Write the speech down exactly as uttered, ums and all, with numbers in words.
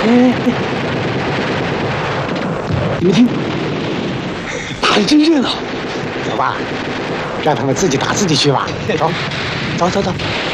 哎，你们听，打得真热闹。 走吧，让他们自己打自己去吧。走，走走走。